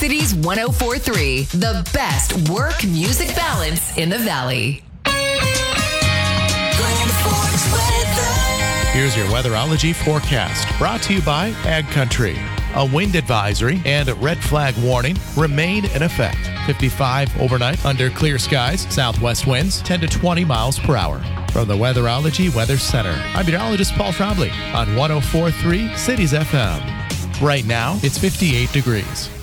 Cities 104.3, the best work music balance in the Valley. Here's your weatherology forecast, brought to you by Ag Country. A wind advisory and a red flag warning remain in effect. 55 overnight under clear skies, southwest winds 10 to 20 miles per hour. From the Weatherology Weather Center, I'm meteorologist Paul Trombley on 104.3 Cities FM. Right now, it's 58 degrees.